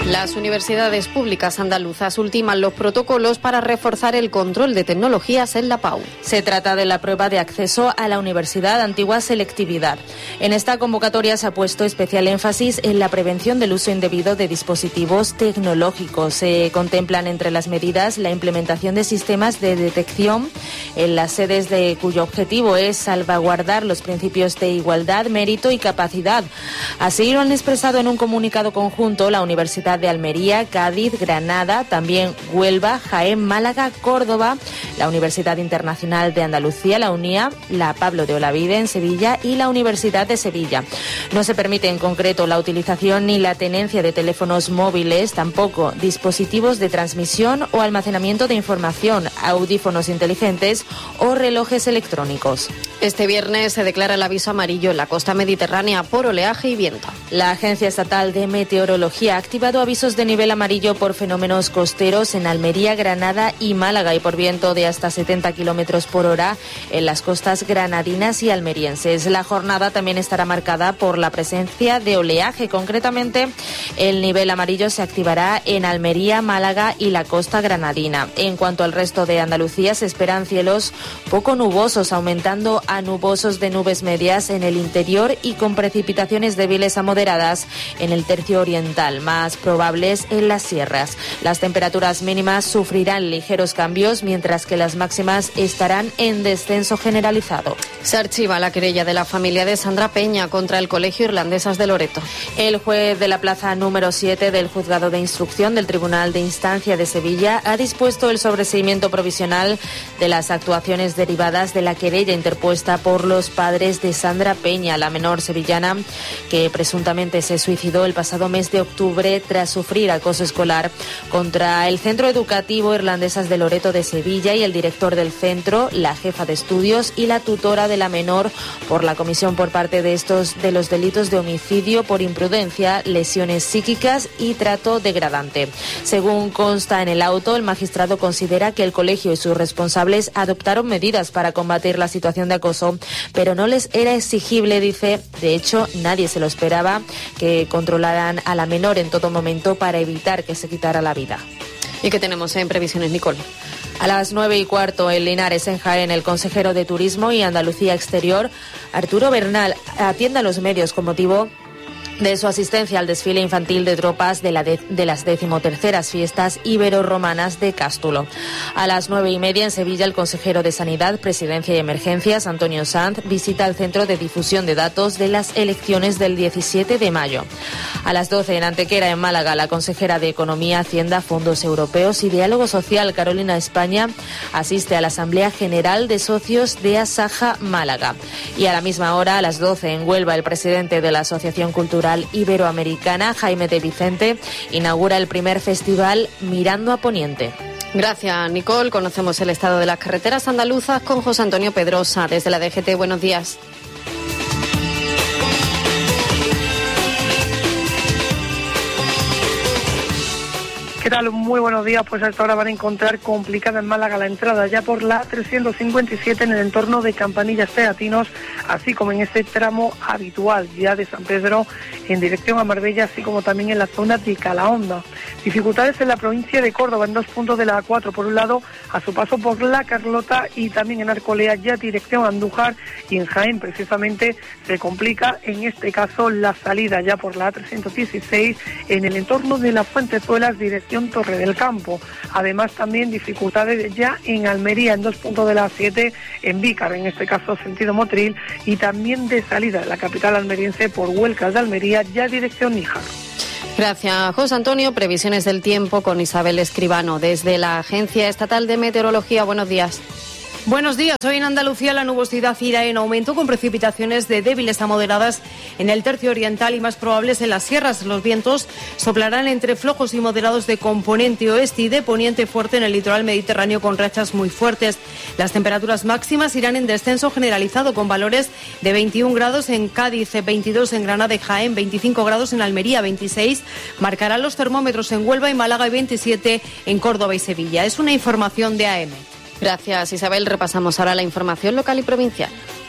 Las universidades públicas andaluzas ultiman los protocolos para reforzar el control de tecnologías en la PAU. Se trata de la prueba de acceso a la universidad antigua selectividad. En esta convocatoria se ha puesto especial énfasis en la prevención del uso indebido de dispositivos tecnológicos. Se contemplan entre las medidas la implementación de sistemas de detección en las sedes cuyo objetivo es salvaguardar los principios de igualdad, mérito y capacidad. Así lo han expresado en un comunicado conjunto la Universidad de Almería, Cádiz, Granada, también Huelva, Jaén, Málaga, Córdoba, la Universidad Internacional de Andalucía, la UNIA, la Pablo de Olavide en Sevilla y la Universidad de Sevilla. No se permite en concreto la utilización ni la tenencia de teléfonos móviles, tampoco dispositivos de transmisión o almacenamiento de información, audífonos inteligentes o relojes electrónicos. Este viernes se declara el aviso amarillo en la costa mediterránea por oleaje y viento. La Agencia Estatal de Meteorología ha activado avisos de nivel amarillo por fenómenos costeros en Almería, Granada y Málaga y por viento de hasta 70 kilómetros por hora en las costas granadinas y almerienses. La jornada también estará marcada por la presencia de oleaje. Concretamente, el nivel amarillo se activará en Almería, Málaga y la costa granadina. En cuanto al resto de Andalucía, se esperan cielos poco nubosos, aumentando a nubosos de nubes medias en el interior y con precipitaciones débiles a moderadas en el tercio oriental, más probables en las sierras. Las temperaturas mínimas sufrirán ligeros cambios, mientras que las máximas estarán en descenso generalizado. Se archiva la querella de la familia de Sandra Peña contra el Colegio Irlandesas de Loreto. El juez de la plaza número 7 del Juzgado de Instrucción del Tribunal de Instancia de Sevilla ha dispuesto el sobreseimiento provisional de las actuaciones derivadas de la querella interpuesta por los padres de Sandra Peña, la menor sevillana que presuntamente se suicidó el pasado mes de octubre tras sufrir acoso escolar, contra el Centro Educativo Irlandesas de Loreto de Sevilla y el director del centro, la jefa de estudios y la tutora de la menor por la comisión por parte de estos de los delitos de homicidio por imprudencia, lesiones psíquicas y trato degradante. Según consta en el auto, el magistrado considera que el colegio y sus responsables adoptaron medidas para combatir la situación de acoso, pero no les era exigible, dice. De hecho, nadie se lo esperaba, que controlaran a la menor en todo momento para evitar que se quitara la vida. ¿Y qué tenemos en previsiones, Nicole? A las 9:15 en Linares, en Jaén, el consejero de Turismo y Andalucía Exterior, Arturo Bernal, atiende a los medios con motivo de su asistencia al desfile infantil de tropas de las 13º fiestas ibero-romanas de Cástulo. A las 9:30 en Sevilla, el consejero de Sanidad, Presidencia y Emergencias, Antonio Sanz, visita el Centro de Difusión de Datos de las elecciones del 17 de mayo. A las 12 en Antequera, en Málaga, la consejera de Economía, Hacienda, Fondos Europeos y Diálogo Social, Carolina España, asiste a la Asamblea General de Socios de Asaja Málaga. Y a la misma hora, a las 12 en Huelva, el presidente de la Asociación Cultural Iberoamericana, Jaime de Vicente, inaugura el primer festival Mirando a Poniente. Gracias, Nicole. Conocemos el estado de las carreteras andaluzas con José Antonio Pedrosa desde la DGT. Buenos días. ¿Qué tal? Muy buenos días. Pues a esta hora van a encontrar complicada en Málaga la entrada ya por la 357 en el entorno de Campanillas Teatinos, así como en este tramo habitual ya de San Pedro en dirección a Marbella, así como también en la zona de Calahonda. Dificultades en la provincia de Córdoba en 2 puntos de la A4, por un lado a su paso por La Carlota y también en Arcolea ya dirección a Andújar, y en Jaén precisamente se complica en este caso la salida ya por la A316 en el entorno de las Fuentezuelas dirección Torre del Campo. Además también dificultades ya en Almería en 2 puntos de la A7 en Vícar, en este caso sentido Motril, y también de salida de la capital almeriense por Huelcas de Almería ya dirección Níjar. Gracias, José Antonio. Previsiones del tiempo con Isabel Escribano desde la Agencia Estatal de Meteorología. Buenos días. Buenos días. Hoy en Andalucía la nubosidad irá en aumento con precipitaciones de débiles a moderadas en el tercio oriental y más probables en las sierras. Los vientos soplarán entre flojos y moderados de componente oeste y de poniente fuerte en el litoral mediterráneo con rachas muy fuertes. Las temperaturas máximas irán en descenso generalizado con valores de 21 grados en Cádiz, 22 en Granada y Jaén, 25 grados en Almería, 26 marcarán los termómetros en Huelva y Málaga y 27 en Córdoba y Sevilla. Es una información de AM. Gracias, Isabel. Repasamos ahora la información local y provincial.